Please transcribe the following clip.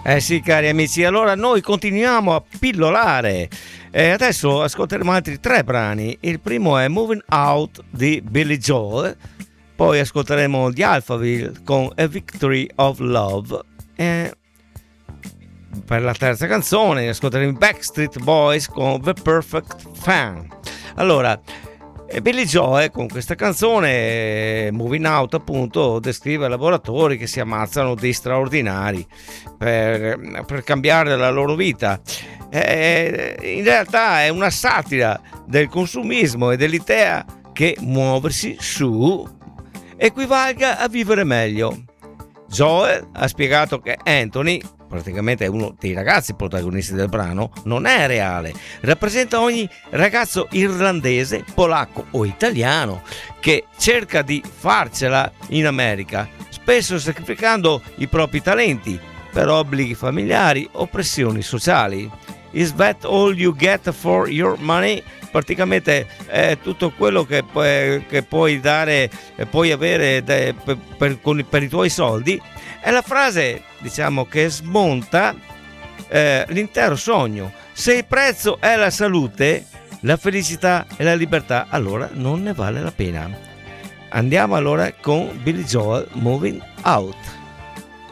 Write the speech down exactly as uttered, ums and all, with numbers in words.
Eh sì, cari amici, allora noi continuiamo a pillolare. E adesso ascolteremo altri tre brani. Il primo è Moving Out di Billy Joel, poi ascolteremo The Alphaville con A Victory of Love e per la terza canzone ascolteremo i Backstreet Boys con The Perfect Fan. Allora, Billy Joel con questa canzone Moving Out appunto descrive lavoratori che si ammazzano di straordinari per, per cambiare la loro vita. Eh, in realtà è una satira del consumismo e dell'idea che muoversi su equivalga a vivere meglio. Joel ha spiegato che Anthony, praticamente è uno dei ragazzi protagonisti del brano, non è reale, rappresenta ogni ragazzo irlandese, polacco o italiano che cerca di farcela in America, spesso sacrificando i propri talenti per obblighi familiari o pressioni sociali. Is that all you get for your money? Praticamente è tutto quello che puoi, che puoi dare, puoi avere de, per, per, con, per i tuoi soldi. È la frase, diciamo, che smonta eh, l'intero sogno. Se il prezzo è la salute, la felicità e la libertà, allora non ne vale la pena. Andiamo allora con Billy Joel, Moving Out.